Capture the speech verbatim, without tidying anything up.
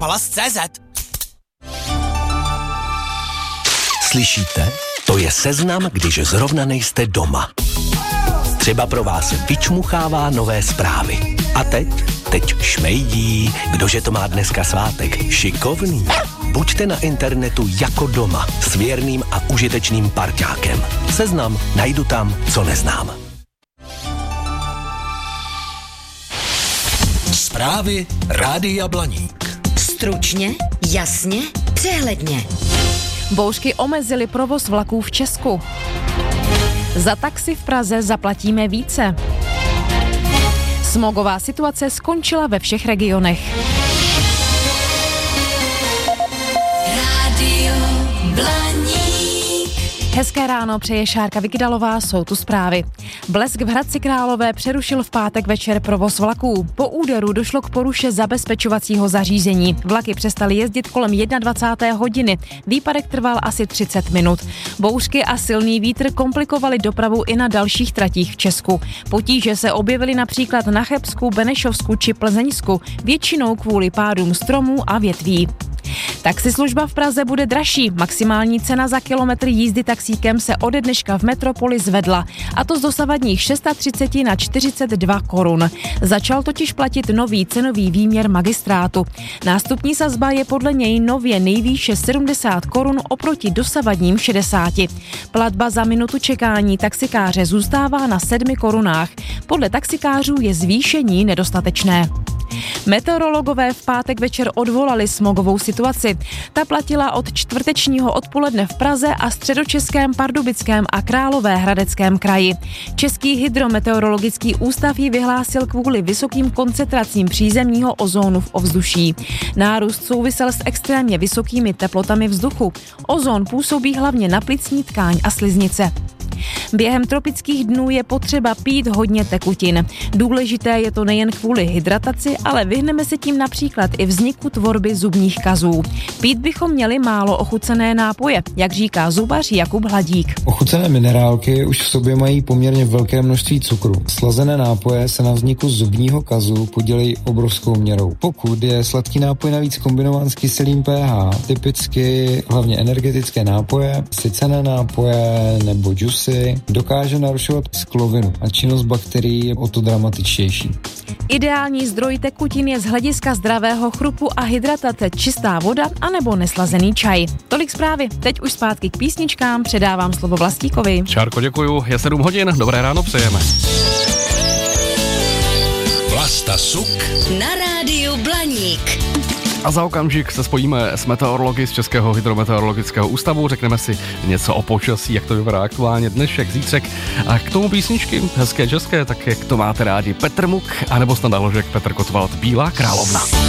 Palast tečka cé zet. Slyšíte? To je seznam, když zrovna nejste doma. Třeba pro vás vyčmuchává nové zprávy. A teď? Teď šmejdí. Kdože to má dneska svátek? Šikovný. Buďte na internetu jako doma s věrným a užitečným parťákem. Seznam najdu tam, co neznám. Zprávy Rádia Blaník. Stručně, jasně, přehledně. Bouřky omezily provoz vlaků v Česku. Za taxi v Praze zaplatíme více. Smogová situace skončila ve všech regionech. Rádio Blaník. Hezké ráno přeje Šárka Vykydalová, jsou tu zprávy. Blesk v Hradci Králové přerušil v pátek večer provoz vlaků. Po úderu došlo k poruše zabezpečovacího zařízení. Vlaky přestaly jezdit kolem dvacáté první hodiny. Výpadek trval asi třicet minut. Bouřky a silný vítr komplikovaly dopravu i na dalších tratích v Česku. Potíže se objevily například na Chebsku, Benešovsku či Plzeňsku, většinou kvůli pádům stromů a větví. Taxislužba v Praze bude dražší. Maximální cena za kilometr jízdy taxíkem se ode dneška v metropoli zvedla, a to z dosavadních třicet šest na čtyřicet dva korun. Začal totiž platit nový cenový výměr magistrátu. Nástupní sazba je podle něj nově nejvýše sedmdesát korun oproti dosavadním šedesáti. Platba za minutu čekání taxikáře zůstává na sedmi korunách. Podle taxikářů je zvýšení nedostatečné. Meteorologové v pátek večer odvolali smogovou situaci. Ta platila od čtvrtečního odpoledne v Praze a středočeském, Pardubickém a Královéhradeckém kraji. Český hydrometeorologický ústav ji vyhlásil kvůli vysokým koncentracím přízemního ozónu v ovzduší. Nárůst souvisel s extrémně vysokými teplotami vzduchu. Ozon působí hlavně na plicní tkáň a sliznice. Během tropických dnů je potřeba pít hodně tekutin. Důležité je to nejen kvůli hydrataci, ale vyhneme se tím například i vzniku tvorby zubních kazů. Pít bychom měli málo ochucené nápoje, jak říká zubař Jakub Hladík. Ochucené minerálky už v sobě mají poměrně velké množství cukru. Slazené nápoje se na vzniku zubního kazu podílejí obrovskou měrou. Pokud je sladký nápoj navíc kombinován s kyselým pH, typicky hlavně energetické nápoje, sycené nápoje nebo džusy, dokáže narušovat sklovinu a činnost bakterií je o to dramatičtější. Ideální zdroj tekutin je z hlediska zdravého chrupu a hydratace čistá voda anebo neslazený čaj. Tolik zprávy, teď už zpátky k písničkám, předávám slovo Vlastíkovi. Šárko, děkuju, je sedm hodin, dobré ráno přejeme. Vlasta Suk Na rádiu Blaník. A za okamžik se spojíme s meteorology z Českého hydrometeorologického ústavu, řekneme si něco o počasí, jak to vypadá aktuálně dnešek, zítřek, a k tomu písničky hezké české, tak jak to máte rádi, Petr Muk, anebo Standa Ložek, Petr Kotwald, Bílá královna.